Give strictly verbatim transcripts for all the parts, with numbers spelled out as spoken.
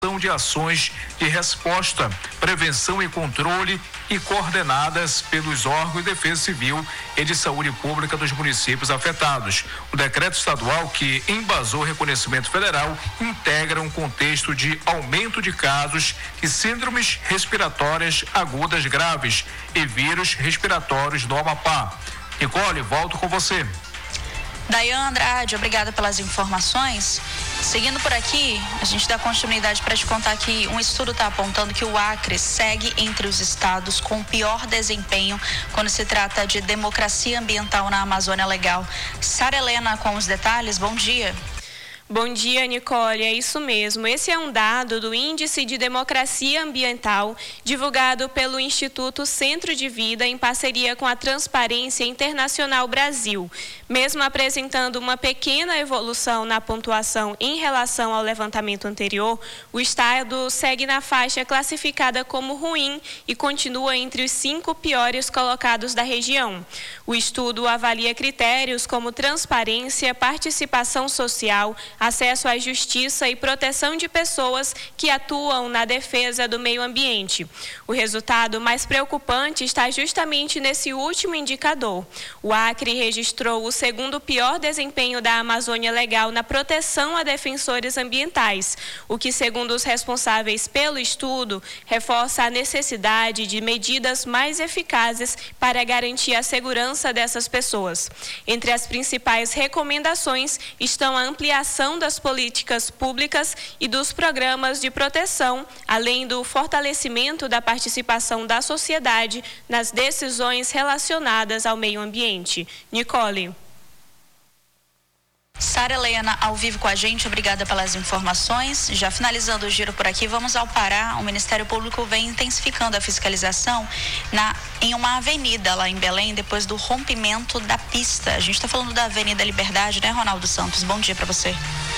implementação de ações de resposta, prevenção e controle e coordenadas pelos órgãos de defesa civil e de saúde pública dos municípios afetados. O decreto estadual, que embasou o reconhecimento federal, integra um contexto de aumento de casos de síndromes respiratórias agudas graves e vírus respiratórios no Amapá. Nicole, volto com você. Dayan Andrade, obrigada pelas informações. Seguindo por aqui, a gente dá continuidade para te contar que um estudo está apontando que o Acre segue entre os estados com pior desempenho quando se trata de democracia ambiental na Amazônia Legal. Sara Helena com os detalhes, bom dia. Bom dia, Nicole. É isso mesmo. Esse é um dado do Índice de Democracia Ambiental, divulgado pelo Instituto Centro de Vida em parceria com a Transparência Internacional Brasil. Mesmo apresentando uma pequena evolução na pontuação em relação ao levantamento anterior, o estado segue na faixa classificada como ruim e continua entre os cinco piores colocados da região. O estudo avalia critérios como transparência, participação social, acesso à justiça e proteção de pessoas que atuam na defesa do meio ambiente. O resultado mais preocupante está justamente nesse último indicador. O Acre registrou o segundo pior desempenho da Amazônia Legal na proteção a defensores ambientais, o que, segundo os responsáveis pelo estudo, reforça a necessidade de medidas mais eficazes para garantir a segurança dessas pessoas. Entre as principais recomendações estão a ampliação das políticas públicas e dos programas de proteção, além do fortalecimento da participação da sociedade nas decisões relacionadas ao meio ambiente. Nicole. Sara Helena, ao vivo com a gente, obrigada pelas informações. Já finalizando o giro por aqui, vamos ao Pará. O Ministério Público vem intensificando a fiscalização na, em uma avenida lá em Belém, depois do rompimento da pista. A gente está falando da Avenida Liberdade, né, Ronaldo Santos? Bom dia para você.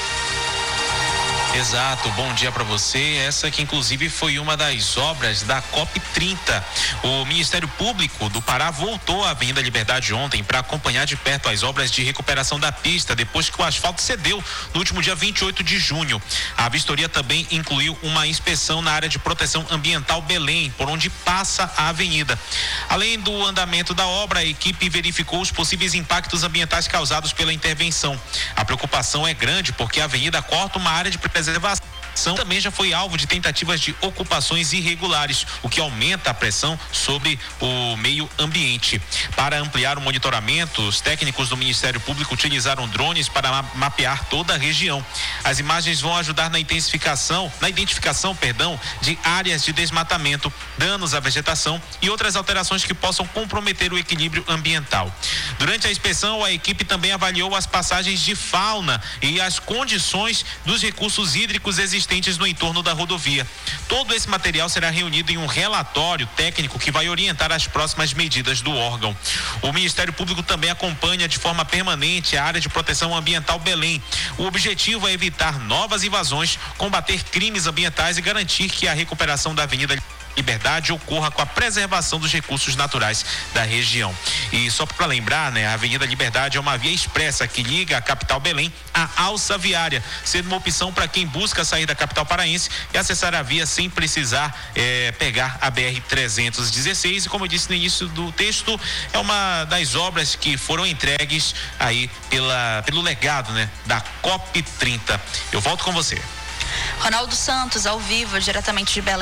Exato, bom dia para você. Essa que inclusive foi uma das obras da COP trinta. O Ministério Público do Pará voltou à Avenida Liberdade ontem para acompanhar de perto as obras de recuperação da pista, depois que o asfalto cedeu no último dia vinte e oito de junho. A vistoria também incluiu uma inspeção na área de proteção ambiental Belém, por onde passa a avenida. Além do andamento da obra, a equipe verificou os possíveis impactos ambientais causados pela intervenção. A preocupação é grande porque a avenida corta uma área de preservação também já foi alvo de tentativas de ocupações irregulares, o que aumenta a pressão sobre o meio ambiente. Para ampliar o monitoramento, os técnicos do Ministério Público utilizaram drones para mapear toda a região. As imagens vão ajudar na intensificação, na identificação, perdão, de áreas de desmatamento, danos à vegetação e outras alterações que possam comprometer o equilíbrio ambiental. Durante a inspeção, a equipe também avaliou as passagens de fauna e as condições dos recursos hídricos existentes no entorno da rodovia. Todo esse material será reunido em um relatório técnico que vai orientar as próximas medidas do órgão. O Ministério Público também acompanha de forma permanente a área de proteção ambiental Belém. O objetivo é evitar novas invasões, combater crimes ambientais e garantir que a recuperação da Avenida Liberdade ocorra com a preservação dos recursos naturais da região. E só para lembrar, né, a Avenida Liberdade é uma via expressa que liga a capital Belém à alça viária, sendo uma opção para quem busca sair da capital paraense e acessar a via sem precisar eh, pegar a B R trezentos e dezesseis. E como eu disse no início do texto, é uma das obras que foram entregues aí pela, pelo legado, né, da COP trinta. Eu volto com você. Ronaldo Santos, ao vivo, diretamente de Belém.